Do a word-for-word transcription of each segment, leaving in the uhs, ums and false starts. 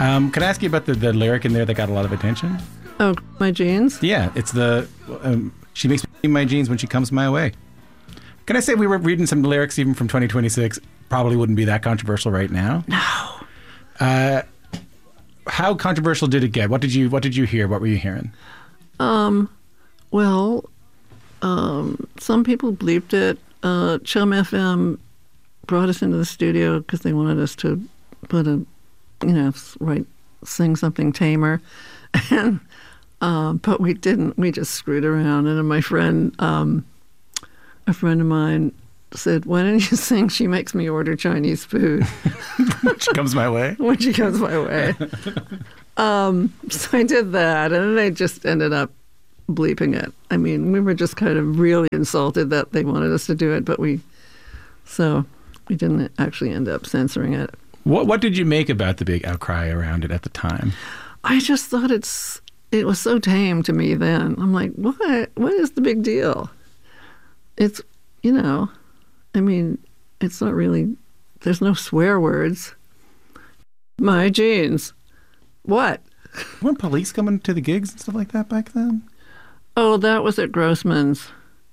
Um, can I ask you about the, the lyric in there that got a lot of attention? Oh, my jeans? Yeah, it's the, um, she makes me in my jeans when she comes my way. Can I say we were reading some lyrics even from twenty twenty-six, probably wouldn't be that controversial right now? No. Uh, how controversial did it get? What did you What did you hear? What were you hearing? Um, well, um, some people bleeped it. Uh, Chum F M brought us into the studio because they wanted us to put a, you know, write, sing something tamer. And, um, but we didn't. We just screwed around. And then my friend, um, a friend of mine said, why don't you sing She Makes Me Order Chinese Food? When she comes my way? When she comes my way. um, so I did that, and then they just ended up bleeping it. I mean, we were just kind of really insulted that they wanted us to do it, but we, so we didn't actually end up censoring it. What What did you make about the big outcry around it at the time? I just thought it's, it was so tame to me then. I'm like, what? What is the big deal? It's, you know, I mean, it's not really, there's no swear words. My jeans. What? Weren't police coming to the gigs and stuff like that back then? Oh, that was at Grossman's.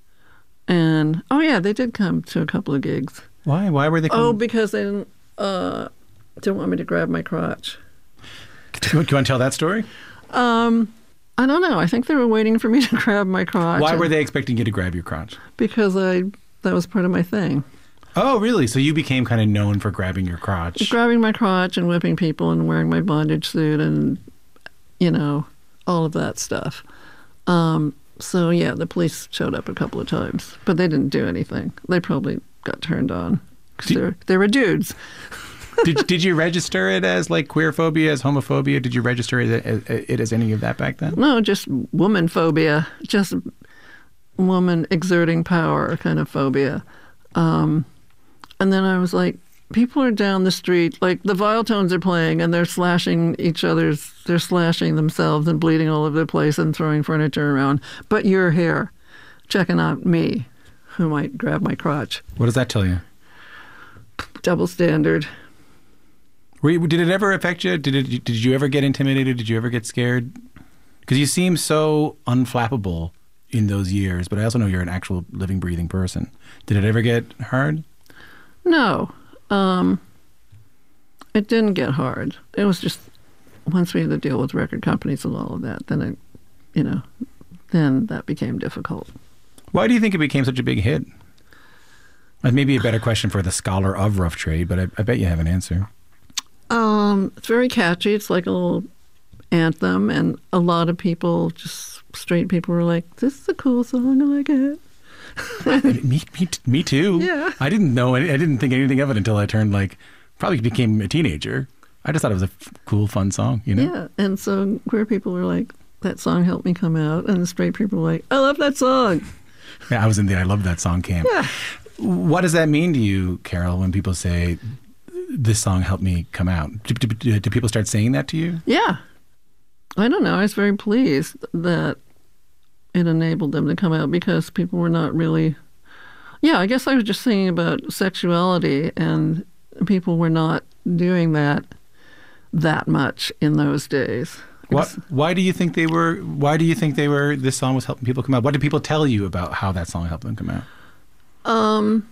And, oh yeah, they did come to a couple of gigs. Why? Why were they coming? Oh, because they didn't, uh, didn't want me to grab my crotch. Do you, do you want to tell that story? Um... I don't know. I think they were waiting for me to grab my crotch. Why were they expecting you to grab your crotch? Because I that was part of my thing. Oh, really? So you became kind of known for grabbing your crotch. Grabbing my crotch and whipping people and wearing my bondage suit and, you know, all of that stuff. Um, so, yeah, the police showed up a couple of times, but they didn't do anything. They probably got turned on because they, they were dudes. did Did you register it as like queer phobia, as homophobia? Did you register it as, it as any of that back then? No, just woman phobia, just woman exerting power kind of phobia. Um, and then I was like, people are down the street, like the Viletones are playing and they're slashing each other's, they're slashing themselves and bleeding all over the place and throwing furniture around. But you're here checking out me, who might grab my crotch. What does that tell you? Double standard. Were you, did it ever affect you? Did it? Did you ever get intimidated? Did you ever get scared? Because you seem so unflappable in those years, but I also know you're an actual living, breathing person. Did it ever get hard? No. Um, it didn't get hard. It was just once we had to deal with record companies and all of that, then it, you know, then that became difficult. Why do you think it became such a big hit? That may be a better question for the scholar of rough trade, but I, I bet you have an answer. Um, it's very catchy. It's like a little anthem, and a lot of people, just straight people, were like, "This is a cool song. I like it." me, me, me too. Yeah. I didn't know. I didn't think anything of it until I turned like probably became a teenager. I just thought it was a f- cool, fun song. You know. Yeah, and so queer people were like, "That song helped me come out," and the straight people were like, "I love that song." Yeah, I was in the I love that song camp. Yeah. What does that mean to you, Carol, when people say, this song helped me come out? Do, do, do people start saying that to you? Yeah. I don't know. I was very pleased that it enabled them to come out because people were not really... Yeah, I guess I was just singing about sexuality, and people were not doing that that much in those days. What, why do you think they were, why do you think they were, this song was helping people come out? What did people tell you about how that song helped them come out? Um,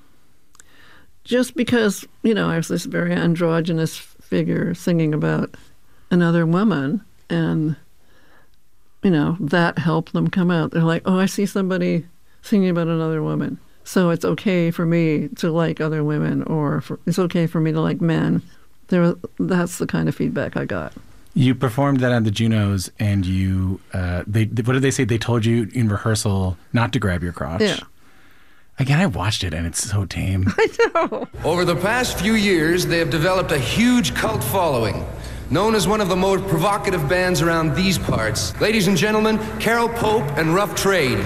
just because, you know, I was this very androgynous figure singing about another woman, and, you know, that helped them come out. They're like, oh, I see somebody singing about another woman, so it's okay for me to like other women, or for, it's okay for me to like men. There, that's the kind of feedback I got. You performed that on the Junos, and you, uh, they, what did they say? They told you in rehearsal not to grab your crotch. Yeah. Again, I watched it, and it's so tame. I know. Over the past few years, they have developed a huge cult following, known as one of the most provocative bands around these parts. Ladies and gentlemen, Carol Pope and Rough Trade.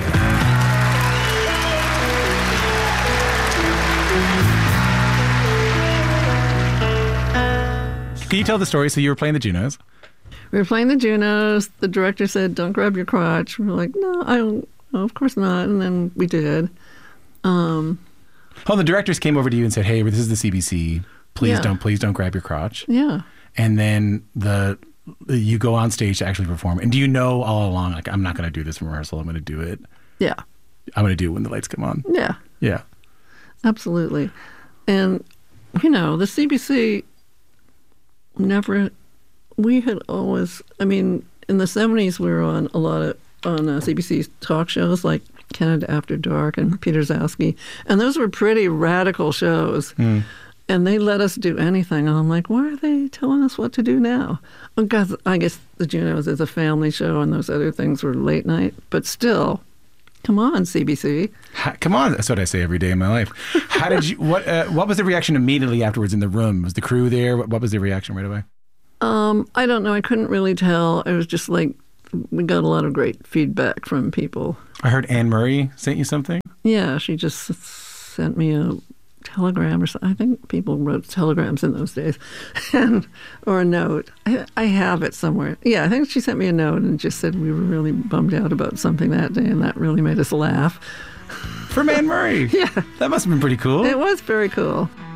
Can you tell the story? So you were playing the Junos. We were playing the Junos. The director said, don't grab your crotch. We were like, no, I don't. No, of course not. And then we did. Um, oh, the directors came over to you and said, hey, this is the C B C. Please yeah. don't, please don't grab your crotch. Yeah. and then the you go on stage to actually perform. And do you know all along, like, I'm not going to do this in rehearsal. I'm going to do it. Yeah. I'm going to do it when the lights come on. Yeah. Yeah. Absolutely. And, you know, the C B C never, we had always, I mean, in the seventies, we were on a lot of, on uh, C B C's talk shows like Canada After Dark and Peter Zasky. And those were pretty radical shows. Mm. And they let us do anything. And I'm like, why are they telling us what to do now? Because I guess the Junos is a family show and those other things were late night. But still, come on, C B C. How, come on. That's what I say every day in my life. How did you, what uh, What was the reaction immediately afterwards in the room? Was the crew there? What, what was the reaction right away? Um, I don't know. I couldn't really tell. It was just like, we got a lot of great feedback from people. I heard Anne Murray sent you something. Yeah, she just sent me a telegram or something. I think people wrote telegrams in those days, and or a note. I, I have it somewhere. Yeah, I think she sent me a note and just said we were really bummed out about something that day, and that really made us laugh. From Anne Murray? Yeah. That must have been pretty cool. It was very cool.